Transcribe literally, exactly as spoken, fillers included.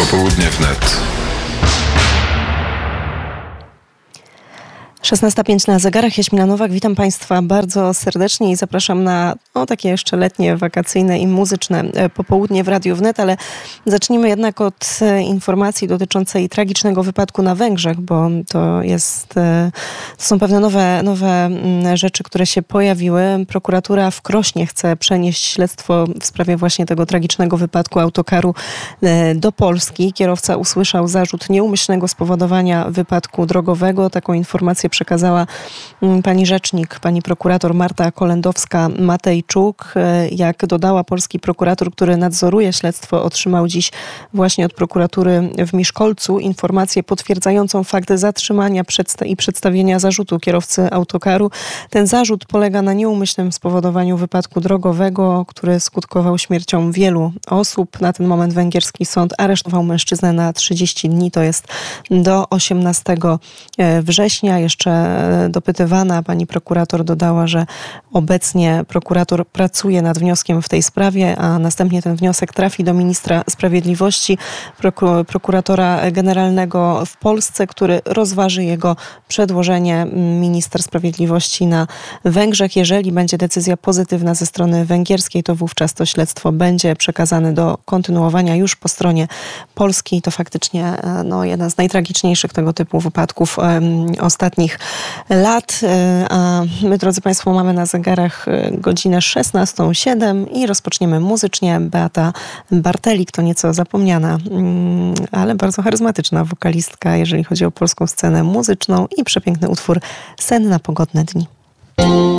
Popołudnie wnet. szesnasta pięć na zegarach. Jaśmina Nowak, witam Państwa bardzo serdecznie i zapraszam na no, takie jeszcze letnie, wakacyjne i muzyczne popołudnie w Radiu Wnet, ale zacznijmy jednak od informacji dotyczącej tragicznego wypadku na Węgrzech, bo to jest, to są pewne nowe, nowe rzeczy, które się pojawiły. Prokuratura w Krośnie chce przenieść śledztwo w sprawie właśnie tego tragicznego wypadku autokaru do Polski. Kierowca usłyszał zarzut nieumyślnego spowodowania wypadku drogowego. Taką informację przekazała pani rzecznik, pani prokurator Marta Kolendowska-Matejczuk. Jak dodała, polski prokurator, który nadzoruje śledztwo, otrzymał dziś właśnie od prokuratury w Miskolcu informację potwierdzającą fakt zatrzymania przedsta- i przedstawienia zarzutu kierowcy autokaru. Ten zarzut polega na nieumyślnym spowodowaniu wypadku drogowego, który skutkował śmiercią wielu osób. Na ten moment węgierski sąd aresztował mężczyznę na trzydzieści dni, to jest do osiemnastego września. Jeszcze dopytywana pani prokurator dodała, że obecnie prokurator pracuje nad wnioskiem w tej sprawie, a następnie ten wniosek trafi do ministra sprawiedliwości, proku- prokuratora generalnego w Polsce, który rozważy jego przedłożenie. Minister sprawiedliwości na Węgrzech. Jeżeli będzie decyzja pozytywna ze strony węgierskiej, to wówczas to śledztwo będzie przekazane do kontynuowania już po stronie polskiej. To faktycznie no, jeden z najtragiczniejszych tego typu wypadków um, ostatnich lat. A my, drodzy Państwo, mamy na zegarach godzinę szesnastą zero siedem i rozpoczniemy muzycznie. Beata Bartelik to nieco zapomniana, ale bardzo charyzmatyczna wokalistka, jeżeli chodzi o polską scenę muzyczną, i przepiękny utwór Sen na pogodne dni.